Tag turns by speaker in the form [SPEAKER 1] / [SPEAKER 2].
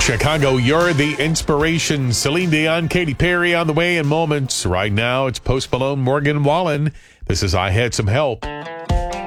[SPEAKER 1] Chicago, you're the inspiration. Celine Dion, Katy Perry on the way in moments. Right now, it's Post Malone, Morgan Wallen. This is I Had Some Help.